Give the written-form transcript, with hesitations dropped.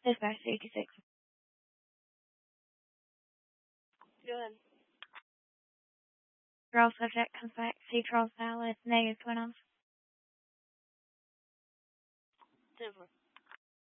Dispatch 86. Go ahead. Draw subject comes back. See Charles Dallas, negative twin off. 10-4.